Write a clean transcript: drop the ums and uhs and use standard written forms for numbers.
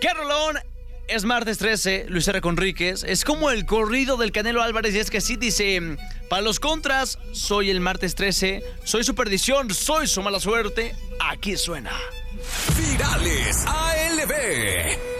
¿Qué rolón? Es martes 13, Luis R. Conríquez. Es como el corrido del Canelo Álvarez. Y es que así dice: para los contras, soy el martes 13. Soy su perdición, soy su mala suerte. Aquí suena. Virales ALB.